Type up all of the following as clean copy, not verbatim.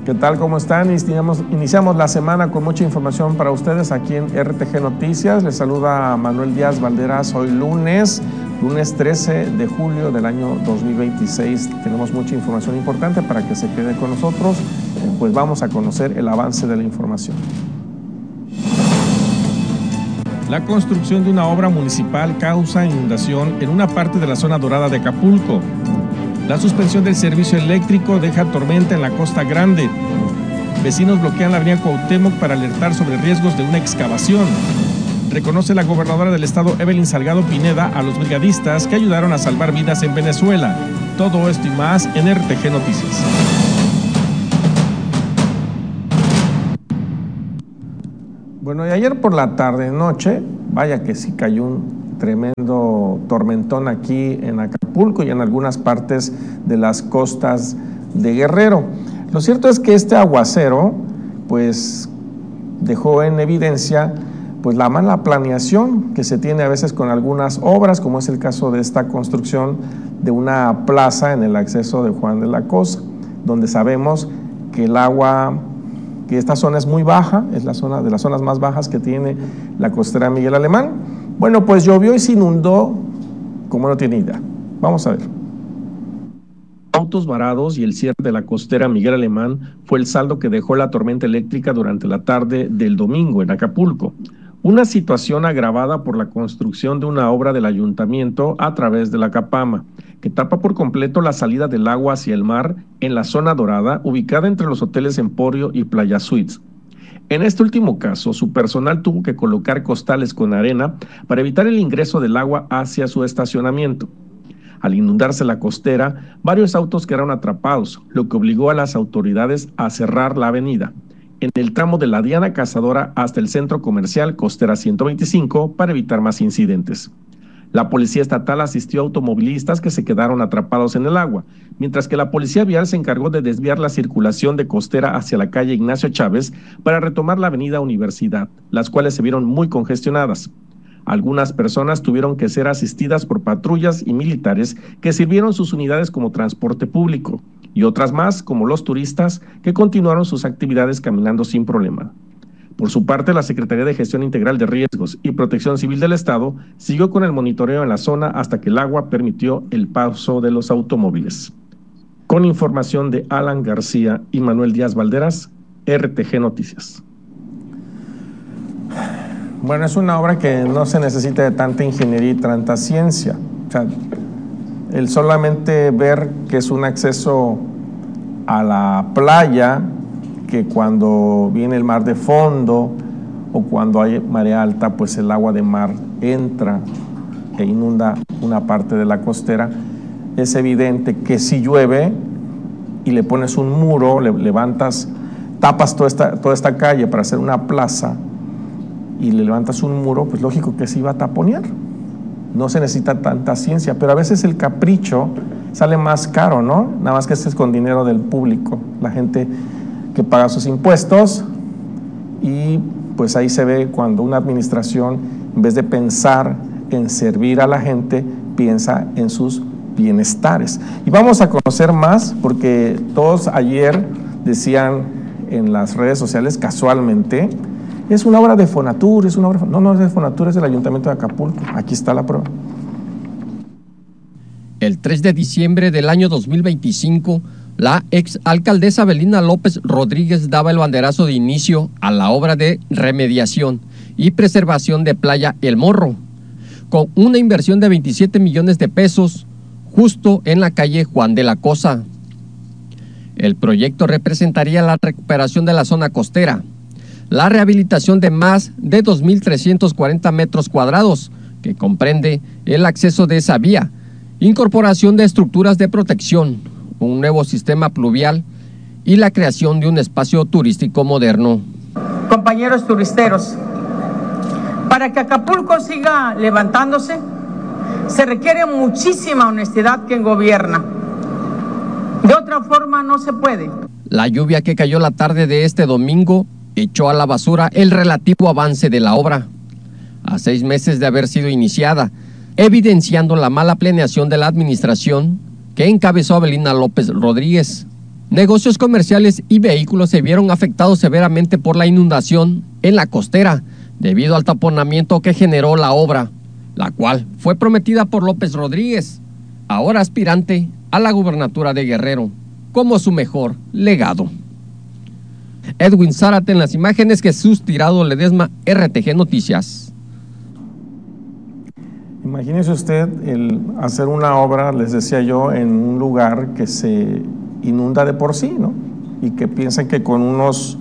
¿Qué tal? ¿Cómo están? Iniciamos la semana con mucha información para ustedes aquí en RTG Noticias. Les saluda Manuel Díaz Valderas. Hoy lunes 13 de julio del año 2026. Tenemos mucha información importante para que se quede con nosotros. Pues vamos a conocer el avance de la información. La construcción de una obra municipal causa inundación en una parte de la zona dorada de Acapulco. La suspensión del servicio eléctrico deja tormenta en la Costa Grande. Vecinos bloquean la avenida Cuauhtémoc para alertar sobre riesgos de una excavación. Reconoce la gobernadora del estado, Evelyn Salgado Pineda, a los brigadistas que ayudaron a salvar vidas en Venezuela. Todo esto y más en RTG Noticias. Bueno, y ayer por la tarde-noche, vaya que sí cayó un tremendo tormentón aquí en Acapulco y en algunas partes de las costas de Guerrero. Lo cierto es que este aguacero pues dejó en evidencia pues la mala planeación que se tiene a veces con algunas obras, como es el caso de esta construcción de una plaza en el acceso de Juan de la Cosa, donde sabemos que el agua, que esta zona es muy baja, es la zona de las zonas más bajas que tiene la costera Miguel Alemán. Bueno, pues llovió y se inundó como no tiene idea. Vamos a ver. Autos varados y el cierre de la costera Miguel Alemán fue el saldo que dejó la tormenta eléctrica durante la tarde del domingo en Acapulco. Una situación agravada por la construcción de una obra del ayuntamiento a través de la Capama, que tapa por completo la salida del agua hacia el mar en la zona dorada, ubicada entre los hoteles Emporio y Playa Suites. En este último caso, su personal tuvo que colocar costales con arena para evitar el ingreso del agua hacia su estacionamiento. Al inundarse la costera, varios autos quedaron atrapados, lo que obligó a las autoridades a cerrar la avenida, en el tramo de la Diana Cazadora hasta el centro comercial Costera 125 para evitar más incidentes. La policía estatal asistió a automovilistas que se quedaron atrapados en el agua, mientras que la policía vial se encargó de desviar la circulación de Costera hacia la calle Ignacio Chávez para retomar la avenida Universidad, las cuales se vieron muy congestionadas. Algunas personas tuvieron que ser asistidas por patrullas y militares que sirvieron sus unidades como transporte público, y otras más, como los turistas, que continuaron sus actividades caminando sin problema. Por su parte, la Secretaría de Gestión Integral de Riesgos y Protección Civil del Estado siguió con el monitoreo en la zona hasta que el agua permitió el paso de los automóviles. Con información de Alan García y Manuel Díaz Valderas, RTG Noticias. Bueno, es una obra que no se necesita de tanta ingeniería y tanta ciencia. O sea, el solamente ver que es un acceso a la playa, que cuando viene el mar de fondo o cuando hay marea alta, pues el agua de mar entra e inunda una parte de la costera. Es evidente que si llueve y le pones un muro, levantas, tapas toda esta calle para hacer una plaza y le levantas un muro, pues lógico que se iba a taponear. No se necesita tanta ciencia, pero a veces el capricho sale más caro, ¿no? Nada más que este es con dinero del público, la gente que paga sus impuestos, y pues ahí se ve cuando una administración, en vez de pensar en servir a la gente, piensa en sus bienestares. Y vamos a conocer más, porque todos ayer decían en las redes sociales casualmente, es una obra de Fonatur, es una obra, no es de Fonatur, es del Ayuntamiento de Acapulco. Aquí está la prueba. El 3 de diciembre del año 2025, la exalcaldesa Avelina López Rodríguez daba el banderazo de inicio a la obra de remediación y preservación de Playa El Morro, con una inversión de 27 millones de pesos, justo en la calle Juan de la Cosa. El proyecto representaría la recuperación de la zona costera, la rehabilitación de más de 2.340 metros cuadrados, que comprende el acceso de esa vía, incorporación de estructuras de protección, un nuevo sistema pluvial y la creación de un espacio turístico moderno. Compañeros turisteros, para que Acapulco siga levantándose, se requiere muchísima honestidad quien gobierna. De otra forma no se puede. La lluvia que cayó la tarde de este domingo echó a la basura el relativo avance de la obra, a 6 meses de haber sido iniciada, evidenciando la mala planeación de la administración que encabezó Avelina López Rodríguez, Negocios comerciales y vehículos se vieron afectados severamente por la inundación en la costera, debido al taponamiento que generó la obra, la cual fue prometida por López Rodríguez, ahora aspirante a la gubernatura de Guerrero, como su mejor legado. Edwin Zárate en las imágenes, Jesús Tirado Ledesma, RTG Noticias. Imagínese usted el hacer una obra, les decía yo, en un lugar que se inunda de por sí, ¿no? Y que piensan que con unos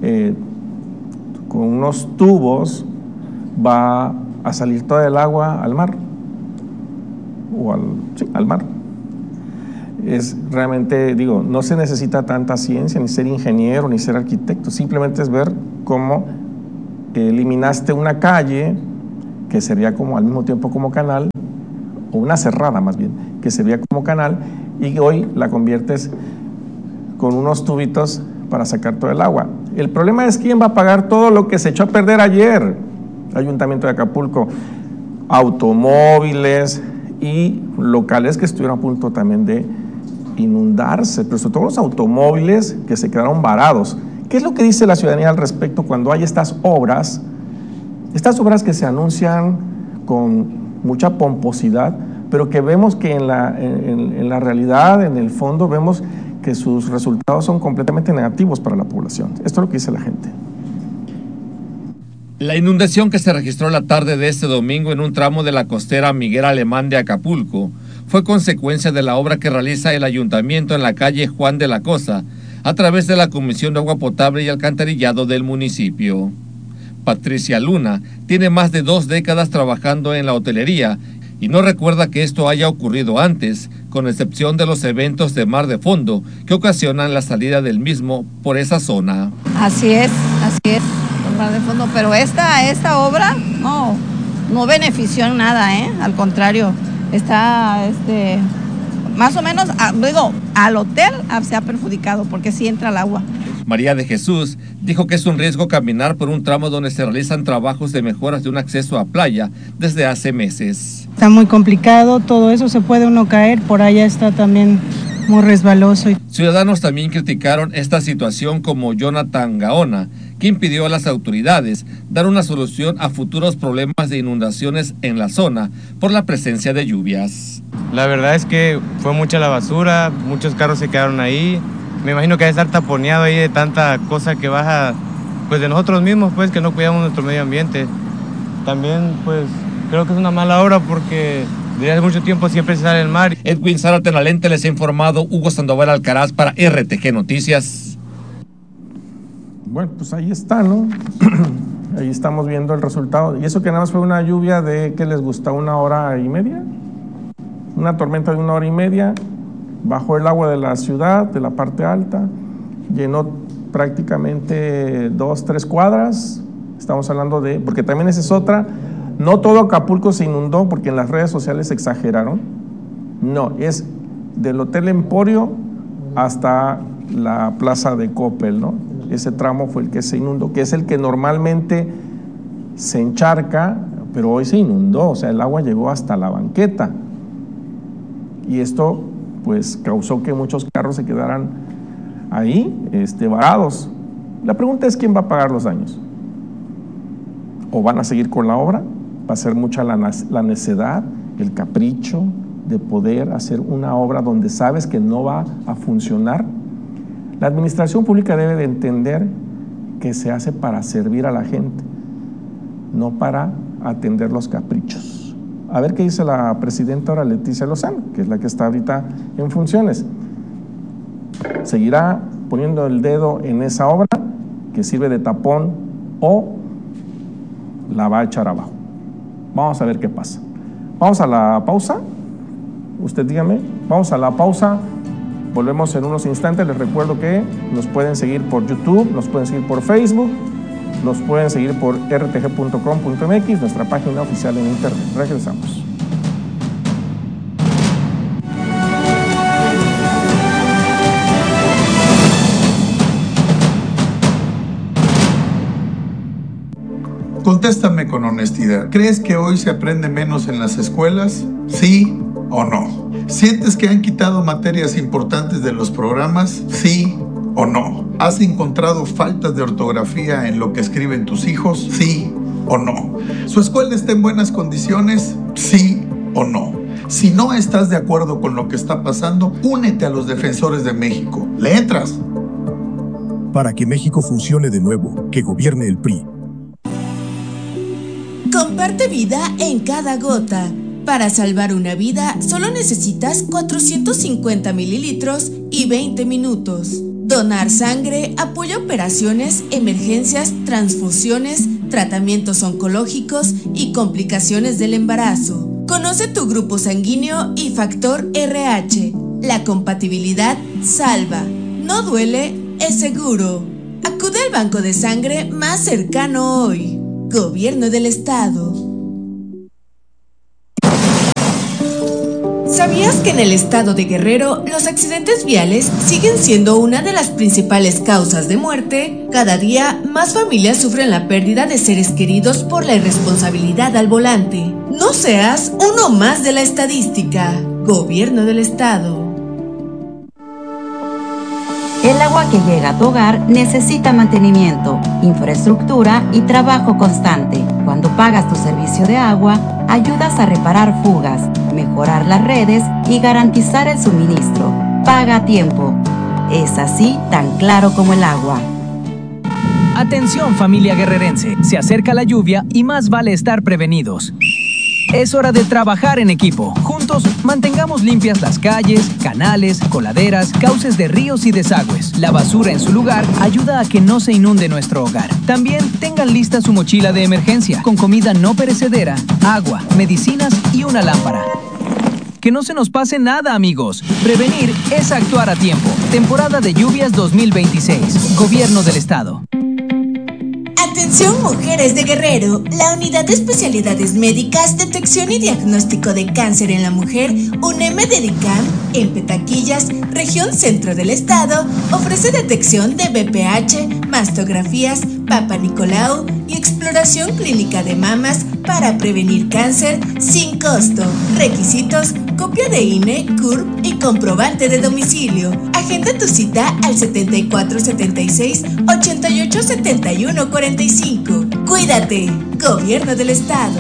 tubos va a salir toda el agua al mar, o al mar. Es realmente, digo, no se necesita tanta ciencia, ni ser ingeniero, ni ser arquitecto, simplemente es ver cómo eliminaste una calle que servía como al mismo tiempo como canal, o una cerrada más bien, que servía como canal, y hoy la conviertes con unos tubitos para sacar todo el agua. El problema es quién va a pagar todo lo que se echó a perder ayer. Ayuntamiento de Acapulco, automóviles y locales que estuvieron a punto también de inundarse, pero sobre todo los automóviles que se quedaron varados. ¿Qué es lo que dice la ciudadanía al respecto cuando hay estas obras que se anuncian con mucha pomposidad, pero que vemos que en la realidad, en el fondo, vemos que sus resultados son completamente negativos para la población? Esto es lo que dice la gente. La inundación que se registró la tarde de este domingo en un tramo de la costera Miguel Alemán de Acapulco fue consecuencia de la obra que realiza el ayuntamiento en la calle Juan de la Cosa, a través de la Comisión de Agua Potable y Alcantarillado del municipio. Patricia Luna tiene más de 2 décadas trabajando en la hotelería y no recuerda que esto haya ocurrido antes, con excepción de los eventos de mar de fondo que ocasionan la salida del mismo por esa zona. Así es, el mar de fondo, pero esta obra no benefició en nada, al contrario, está más o menos, al hotel se ha perjudicado porque sí entra el agua. María de Jesús dijo que es un riesgo caminar por un tramo donde se realizan trabajos de mejoras de un acceso a playa desde hace meses. Está muy complicado, todo eso se puede uno caer, por allá está también muy resbaloso. Ciudadanos también criticaron esta situación, como Jonathan Gaona, quien pidió a las autoridades dar una solución a futuros problemas de inundaciones en la zona por la presencia de lluvias. La verdad es que fue mucha la basura, muchos carros se quedaron ahí. Me imagino que debe estar taponeado ahí de tanta cosa que baja, pues de nosotros mismos, pues que no cuidamos nuestro medio ambiente. También, pues creo que es una mala obra porque desde hace mucho tiempo siempre se sale el mar. Edwin Zárate en la lente, les ha informado Hugo Sandoval Alcaraz para RTG Noticias. Bueno, pues ahí está, ¿no? Ahí estamos viendo el resultado. Y eso que nada más fue una lluvia de, ¿qué les gusta? 1 hora y media. Una tormenta de 1 hora y media. Bajó el agua de la ciudad, de la parte alta, llenó prácticamente 2-3 cuadras. Estamos hablando de, porque también esa es otra, no todo Acapulco se inundó porque en las redes sociales exageraron. No, es del Hotel Emporio hasta la plaza de Coppel, ¿no? Ese tramo fue el que se inundó, que es el que normalmente se encharca, pero hoy se inundó, o sea, el agua llegó hasta la banqueta. Y esto pues causó que muchos carros se quedaran ahí, varados. La pregunta es quién va a pagar los daños. ¿O van a seguir con la obra? Va a ser mucha la necedad, el capricho de poder hacer una obra donde sabes que no va a funcionar. La administración pública debe de entender que se hace para servir a la gente, no para atender los caprichos. A ver qué dice la presidenta ahora, Leticia Lozano, que es la que está ahorita en funciones. ¿Seguirá poniendo el dedo en esa obra que sirve de tapón o la va a echar abajo? Vamos a ver qué pasa. Vamos a la pausa. Usted dígame, vamos a la pausa. Volvemos en unos instantes. Les recuerdo que nos pueden seguir por YouTube, nos pueden seguir por Facebook, nos pueden seguir por rtg.com.mx, nuestra página oficial en internet. Regresamos. Contéstame con honestidad. ¿Crees que hoy se aprende menos en las escuelas? ¿Sí o no? ¿Sientes que han quitado materias importantes de los programas? ¿Sí o no? ¿Has encontrado faltas de ortografía en lo que escriben tus hijos? ¿Sí o no? ¿Su escuela está en buenas condiciones? ¿Sí o no? Si no estás de acuerdo con lo que está pasando, únete a los Defensores de México. ¿Le entras? Para que México funcione de nuevo, que gobierne el PRI. Comparte vida en cada gota. Para salvar una vida, solo necesitas 450 mililitros y 20 minutos. Donar sangre apoya operaciones, emergencias, transfusiones, tratamientos oncológicos y complicaciones del embarazo. Conoce tu grupo sanguíneo y factor RH. La compatibilidad salva. No duele, es seguro. Acude al banco de sangre más cercano hoy. Gobierno del Estado. ¿Sabías que en el estado de Guerrero los accidentes viales siguen siendo una de las principales causas de muerte? Cada día más familias sufren la pérdida de seres queridos por la irresponsabilidad al volante. No seas uno más de la estadística. Gobierno del Estado. El agua que llega a tu hogar necesita mantenimiento, infraestructura y trabajo constante. Cuando pagas tu servicio de agua, ayudas a reparar fugas, mejorar las redes y garantizar el suministro. Paga a tiempo. Es así tan claro como el agua. Atención, familia guerrerense, se acerca la lluvia y más vale estar prevenidos. Es hora de trabajar en equipo. Juntos, mantengamos limpias las calles, canales, coladeras, cauces de ríos y desagües. La basura en su lugar ayuda a que no se inunde nuestro hogar. También tengan lista su mochila de emergencia, con comida no perecedera, agua, medicinas y una lámpara. Que no se nos pase nada, amigos. Prevenir es actuar a tiempo. Temporada de lluvias 2026. Gobierno del Estado. Atención mujeres de Guerrero, la Unidad de Especialidades Médicas, Detección y Diagnóstico de Cáncer en la Mujer, UNEM-Dedicam, en Petaquillas, región centro del estado, ofrece detección de BPH, mastografías, Papa Nicolau y exploración clínica de mamas para prevenir cáncer sin costo. Requisitos: copia de INE, CURP y comprobante de domicilio. Agenda tu cita al 7476-887145. Cuídate, Gobierno del Estado.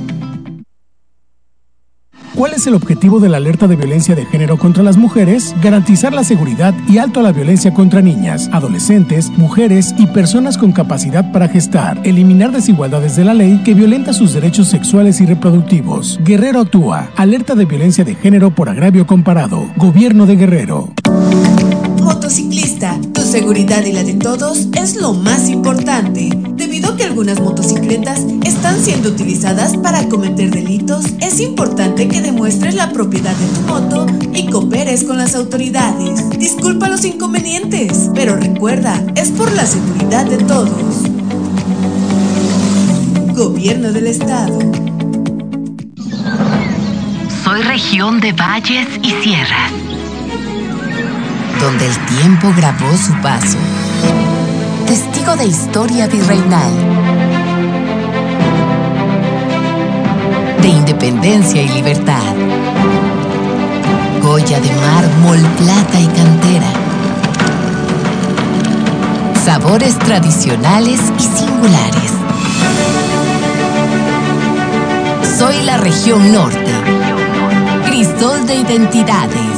¿Cuál es el objetivo de la alerta de violencia de género contra las mujeres? Garantizar la seguridad y alto a la violencia contra niñas, adolescentes, mujeres y personas con capacidad para gestar. Eliminar desigualdades de la ley que violenta sus derechos sexuales y reproductivos. Guerrero actúa. Alerta de violencia de género por agravio comparado. Gobierno de Guerrero. Motociclista, tu seguridad y la de todos es lo más importante. Debido a que algunas motocicletas están siendo utilizadas para cometer delitos, es importante que demuestres la propiedad de tu moto y cooperes con las autoridades. Disculpa los inconvenientes, pero recuerda, es por la seguridad de todos. Gobierno del Estado. Soy región de valles y sierras, donde el tiempo grabó su paso. Testigo de historia virreinal, de independencia y libertad. Joya de mármol, plata y cantera. Sabores tradicionales y singulares. Soy la región norte. Crisol de identidades.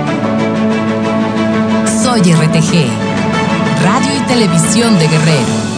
Soy RTG, Radio y Televisión de Guerrero.